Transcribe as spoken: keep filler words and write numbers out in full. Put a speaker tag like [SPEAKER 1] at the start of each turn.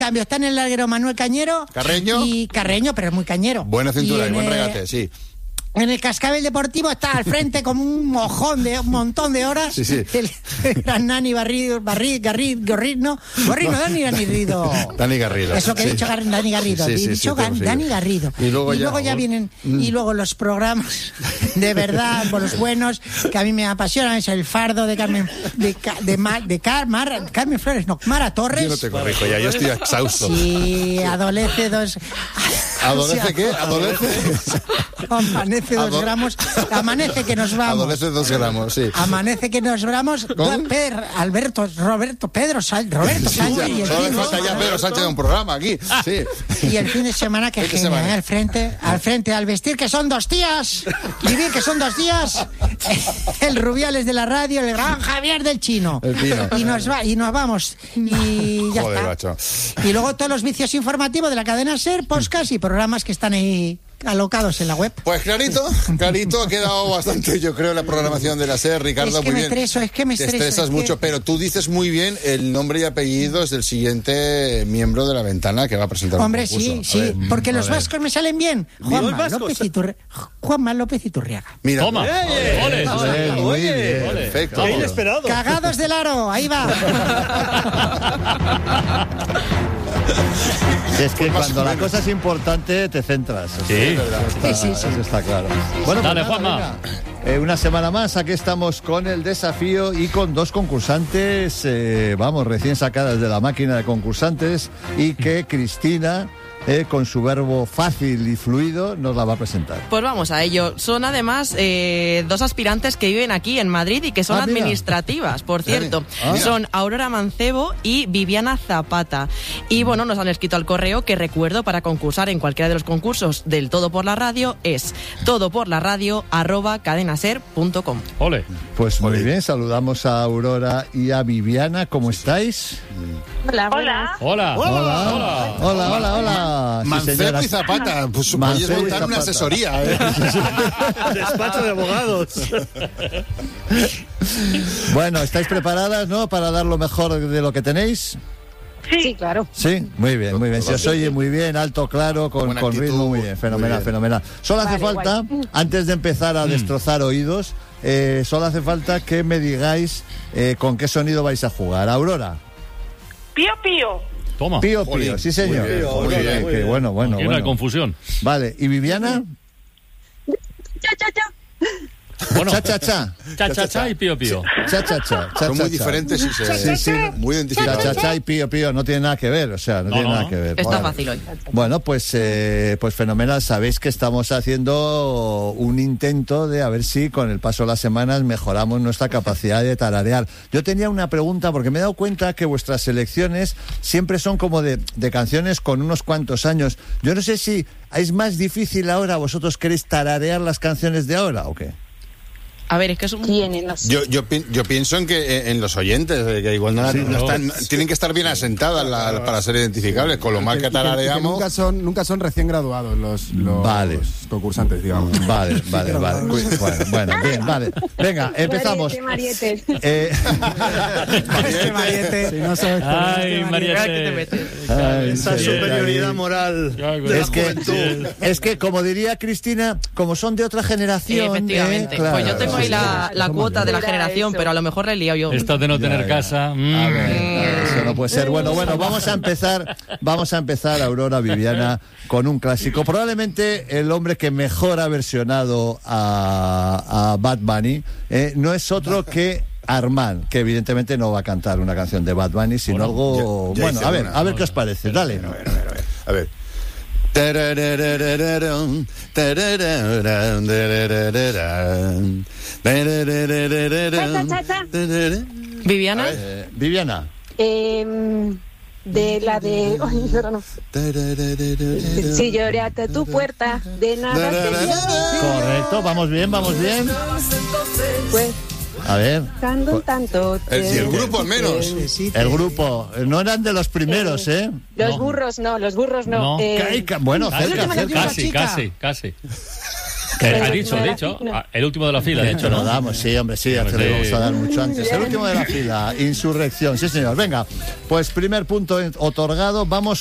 [SPEAKER 1] cambio, está en el larguero Manuel Cañero.
[SPEAKER 2] Carreño.
[SPEAKER 1] Y Carreño, pero es muy cañero.
[SPEAKER 2] Buena cintura y, y buen
[SPEAKER 1] el,
[SPEAKER 2] regate, sí.
[SPEAKER 1] En el Cascabel Deportivo está al frente como un mojón de un montón de horas.
[SPEAKER 2] Sí, sí.
[SPEAKER 1] El, el gran Nani Barrido, Barrido, Garrido, Gorrino, Gorrino, Dani Garrido.
[SPEAKER 2] Dani Garrido.
[SPEAKER 1] Eso que
[SPEAKER 2] sí.
[SPEAKER 1] he dicho Dani Garrido.
[SPEAKER 2] Sí,
[SPEAKER 1] he
[SPEAKER 2] sí,
[SPEAKER 1] dicho
[SPEAKER 2] sí, sí,
[SPEAKER 1] Dani Garrido.
[SPEAKER 2] Y luego
[SPEAKER 1] y
[SPEAKER 2] ya,
[SPEAKER 1] luego ya vienen, mm. y luego los programas de verdad, los buenos, que a mí me apasionan, es El Fardo de Carmen, de, de, Mar, de Car, Mar, Carmen Flores, no, Mara Torres.
[SPEAKER 2] Yo no te corrijo ya, yo estoy exhausto.
[SPEAKER 1] Sí, adolece dos...
[SPEAKER 2] ¿Adolece o sea, qué? ¿Adolece?
[SPEAKER 1] Amanece dos
[SPEAKER 2] Adol-
[SPEAKER 1] gramos. Amanece que nos vamos.
[SPEAKER 2] Adolece dos gramos, sí.
[SPEAKER 1] Amanece que nos vamos.
[SPEAKER 2] ¿Con?
[SPEAKER 1] Per, Alberto, Roberto, Pedro, Sal, Roberto
[SPEAKER 2] Sí,
[SPEAKER 1] Sánchez.
[SPEAKER 2] ya,
[SPEAKER 1] Y el
[SPEAKER 2] solo
[SPEAKER 1] fin,
[SPEAKER 2] le falta ya Pedro Sánchez de un programa aquí. Sí.
[SPEAKER 1] Y el fin de semana que
[SPEAKER 2] Fin de
[SPEAKER 1] genial,
[SPEAKER 2] semana.
[SPEAKER 1] ¿eh? al frente, al frente, al vestir que son dos días, vivir que son dos días, el Rubiales de la radio, el gran Javier del Chino.
[SPEAKER 2] El Chino.
[SPEAKER 1] Y nos va, y nos vamos. Y ya
[SPEAKER 2] Joder,
[SPEAKER 1] está.
[SPEAKER 2] macho.
[SPEAKER 1] Y luego todos los vicios informativos de la cadena SER, podcast y programas que están ahí alocados en la web.
[SPEAKER 2] Pues clarito, clarito, ha quedado bastante, yo creo, la programación de la SER, Ricardo,
[SPEAKER 1] Es que
[SPEAKER 2] muy
[SPEAKER 1] me
[SPEAKER 2] bien.
[SPEAKER 1] estreso, es que me
[SPEAKER 2] Te
[SPEAKER 1] estreso,
[SPEAKER 2] estresas
[SPEAKER 1] es
[SPEAKER 2] mucho,
[SPEAKER 1] que-
[SPEAKER 2] pero tú dices muy bien el nombre y apellidos del siguiente miembro de la ventana que va a presentar
[SPEAKER 1] Hombre,
[SPEAKER 2] un concurso.
[SPEAKER 1] sí,
[SPEAKER 2] A
[SPEAKER 1] sí,
[SPEAKER 2] ver,
[SPEAKER 1] porque
[SPEAKER 2] a
[SPEAKER 1] los
[SPEAKER 2] ver.
[SPEAKER 1] vascos me salen bien.
[SPEAKER 3] Digo el
[SPEAKER 1] Juanma
[SPEAKER 3] vasco,
[SPEAKER 1] López,
[SPEAKER 3] sa-
[SPEAKER 1] Iturri- Juanma López Iturriaga.
[SPEAKER 2] Mira,
[SPEAKER 4] Toma.
[SPEAKER 3] ¡Eh!
[SPEAKER 4] Ole.
[SPEAKER 3] Oye,
[SPEAKER 2] muy
[SPEAKER 3] oye,
[SPEAKER 2] bien,
[SPEAKER 3] ole.
[SPEAKER 2] perfecto.
[SPEAKER 3] Qué inesperado.
[SPEAKER 1] Cagados del aro, ahí va.
[SPEAKER 5] Es que
[SPEAKER 2] Pues más
[SPEAKER 5] cuando
[SPEAKER 2] o
[SPEAKER 5] la
[SPEAKER 2] menos.
[SPEAKER 5] cosa es importante te centras. Eso
[SPEAKER 4] Sí.
[SPEAKER 5] es verdad, está-
[SPEAKER 1] Sí, sí, sí.
[SPEAKER 5] Eso está claro. Bueno,
[SPEAKER 4] Dale,
[SPEAKER 5] pues nada,
[SPEAKER 4] Juanma.
[SPEAKER 5] venga. Eh, una semana más, aquí estamos con el desafío y con dos concursantes, eh, vamos, recién sacadas de la máquina de concursantes y que Cristina, eh, con su verbo fácil y fluido, nos la va a presentar.
[SPEAKER 6] Pues vamos a ello. Son además eh, dos aspirantes que viven aquí en Madrid y que son
[SPEAKER 5] Ah, mira.
[SPEAKER 6] administrativas, por cierto.
[SPEAKER 5] Ah.
[SPEAKER 6] Son Aurora Mancebo y Viviana Zapata. Y bueno, nos han escrito al correo que recuerdo para concursar en cualquiera de los concursos del Todo por la Radio es todoporlaradio arroba cadenaser punto com.
[SPEAKER 4] Ole.
[SPEAKER 5] Pues muy
[SPEAKER 2] Ole.
[SPEAKER 5] bien, saludamos a Aurora y a Viviana, ¿cómo estáis?
[SPEAKER 7] Hola, hola.
[SPEAKER 4] Hola.
[SPEAKER 5] Hola, hola, hola, hola. Sí,
[SPEAKER 2] Mancebo
[SPEAKER 5] señora.
[SPEAKER 2] y Zapata, pues
[SPEAKER 5] Mancebo
[SPEAKER 2] podéis
[SPEAKER 5] y
[SPEAKER 2] montar una
[SPEAKER 5] Zapata.
[SPEAKER 2] asesoría, ¿eh?
[SPEAKER 3] Despacho de abogados.
[SPEAKER 5] Bueno, ¿estáis preparadas, no? Para dar lo mejor de lo que tenéis.
[SPEAKER 7] Sí, claro.
[SPEAKER 5] Sí, muy bien, muy bien. Se os oye muy bien, alto, claro, con,
[SPEAKER 2] Buena
[SPEAKER 5] con
[SPEAKER 2] actitud,
[SPEAKER 5] ritmo, muy bien, fenomenal,
[SPEAKER 2] muy bien.
[SPEAKER 5] fenomenal. Solo hace
[SPEAKER 7] Vale,
[SPEAKER 5] falta, antes de empezar a destrozar oídos, eh, solo hace falta que me digáis eh, con qué sonido vais a jugar. Aurora.
[SPEAKER 7] Pío, pío.
[SPEAKER 4] Toma.
[SPEAKER 5] Pío,
[SPEAKER 2] Jolín,
[SPEAKER 5] pío, sí señor.
[SPEAKER 2] muy bien,
[SPEAKER 5] Muy
[SPEAKER 2] muy
[SPEAKER 5] bien,
[SPEAKER 2] bien,
[SPEAKER 5] qué bueno, bueno,
[SPEAKER 4] Aquí no hay
[SPEAKER 5] bueno.
[SPEAKER 4] confusión.
[SPEAKER 5] Vale, ¿y Viviana?
[SPEAKER 7] Cha, cha, cha.
[SPEAKER 4] Bueno,
[SPEAKER 5] Cha, cha, cha.
[SPEAKER 4] cha, cha, cha y pío, pío.
[SPEAKER 5] Cha, cha, cha. cha,
[SPEAKER 2] Son
[SPEAKER 5] cha,
[SPEAKER 2] muy
[SPEAKER 5] cha.
[SPEAKER 2] diferentes y se...
[SPEAKER 5] Sí, sí.
[SPEAKER 2] Muy
[SPEAKER 5] Cha,
[SPEAKER 2] identificables.
[SPEAKER 5] cha, cha y pío, pío, no tiene nada que ver, o sea, no,
[SPEAKER 4] No,
[SPEAKER 5] tiene
[SPEAKER 4] no,
[SPEAKER 5] nada
[SPEAKER 4] no.
[SPEAKER 5] que ver.
[SPEAKER 6] Está
[SPEAKER 5] Vale.
[SPEAKER 6] fácil hoy.
[SPEAKER 5] Bueno, pues, eh, pues fenomenal. Sabéis que estamos haciendo un intento de a ver si con el paso de las semanas mejoramos nuestra capacidad de tararear. Yo tenía una pregunta porque me he dado cuenta que vuestras selecciones siempre son como de, de canciones con unos cuantos años. Yo no sé si es más difícil ahora, vosotros queréis tararear las canciones de ahora o qué.
[SPEAKER 6] A ver, es que es un...
[SPEAKER 7] Tienen los...
[SPEAKER 2] Yo, yo, pi- yo pienso en que eh, en los oyentes, eh, que igual no,
[SPEAKER 4] Sí,
[SPEAKER 2] no
[SPEAKER 4] no.
[SPEAKER 2] están, tienen que estar bien asentadas la- para ser identificables, con lo mal que
[SPEAKER 8] Y que- y que
[SPEAKER 2] tarareamos.
[SPEAKER 8] nunca son nunca son recién graduados los, los
[SPEAKER 5] Vale.
[SPEAKER 8] concursantes, digamos.
[SPEAKER 5] Vale, vale, vale. Bueno, bueno, bien, vale. Venga, empezamos.
[SPEAKER 7] Mariete, Mariete.
[SPEAKER 5] Eh,
[SPEAKER 1] Este Mariete.
[SPEAKER 8] Si no sabes cuál es.
[SPEAKER 4] Ay,
[SPEAKER 6] ¿Qué te
[SPEAKER 4] Mariette.
[SPEAKER 6] metes?
[SPEAKER 5] ay,
[SPEAKER 3] Esa
[SPEAKER 5] sí,
[SPEAKER 3] superioridad
[SPEAKER 5] ahí.
[SPEAKER 3] moral
[SPEAKER 4] Ya,
[SPEAKER 3] de la
[SPEAKER 5] Es que,
[SPEAKER 3] juventud.
[SPEAKER 5] es que, como diría Cristina, como son de otra generación.
[SPEAKER 6] Efectivamente.
[SPEAKER 5] eh, claro,
[SPEAKER 6] Pues yo tengo ahí
[SPEAKER 5] sí,
[SPEAKER 6] la,
[SPEAKER 5] sí,
[SPEAKER 6] la
[SPEAKER 5] somos
[SPEAKER 6] cuota de la
[SPEAKER 7] Era
[SPEAKER 6] generación,
[SPEAKER 7] eso.
[SPEAKER 6] pero a lo mejor la he liado yo.
[SPEAKER 4] Esta de no
[SPEAKER 5] Ya,
[SPEAKER 4] tener
[SPEAKER 5] ya.
[SPEAKER 4] casa. mm.
[SPEAKER 5] A ver, eso no puede ser. Bueno, bueno, vamos a empezar, vamos a empezar, Aurora, Viviana, con un clásico. Probablemente el hombre que mejor ha versionado a, a Bad Bunny eh, no es otro que Armand, que evidentemente no va a cantar una canción de Bad Bunny, sino
[SPEAKER 4] Bueno,
[SPEAKER 5] algo...
[SPEAKER 2] ya- ya
[SPEAKER 5] bueno,
[SPEAKER 2] hice
[SPEAKER 5] a ver,
[SPEAKER 2] una.
[SPEAKER 5] a ver qué os parece. Dale.
[SPEAKER 2] A ver, a ver, a ver. A ver. Tarararararam, tarararam, tarararam, tarararam,
[SPEAKER 7] Cha, cha, cha.
[SPEAKER 2] tarararam.
[SPEAKER 6] Viviana.
[SPEAKER 5] Eh, Viviana.
[SPEAKER 7] Em, de la de... Ay, ahora no.
[SPEAKER 2] Tarararararam.
[SPEAKER 7] Si lloré hasta tu puerta, de nada te dio.
[SPEAKER 5] Correcto, vamos bien, vamos bien.
[SPEAKER 7] Pues,
[SPEAKER 5] A ver.
[SPEAKER 7] tanto, tanto.
[SPEAKER 2] El, y el grupo al menos.
[SPEAKER 5] El grupo, eh, no eran de los primeros, ¿eh?
[SPEAKER 7] Los
[SPEAKER 4] No.
[SPEAKER 7] burros no, los burros no.
[SPEAKER 4] No.
[SPEAKER 7] Eh,
[SPEAKER 5] Ca- ca- Bueno,
[SPEAKER 4] Casi,
[SPEAKER 5] cerca,
[SPEAKER 1] me la dio
[SPEAKER 5] cerca.
[SPEAKER 1] una
[SPEAKER 4] casi,
[SPEAKER 1] chica.
[SPEAKER 4] casi, casi. Que
[SPEAKER 7] El
[SPEAKER 4] ha
[SPEAKER 7] último
[SPEAKER 4] dicho,
[SPEAKER 7] de
[SPEAKER 4] ha
[SPEAKER 7] la
[SPEAKER 4] dicho.
[SPEAKER 7] fila.
[SPEAKER 4] Ah, El último de la fila, ha
[SPEAKER 5] Que
[SPEAKER 4] dicho,
[SPEAKER 5] te lo
[SPEAKER 4] ¿no?
[SPEAKER 5] damos, sí, hombre, sí, ya te lo
[SPEAKER 4] Sí.
[SPEAKER 5] vamos a dar mucho antes. El último de la fila, Insurrección, sí señor. Venga, pues primer punto otorgado, vamos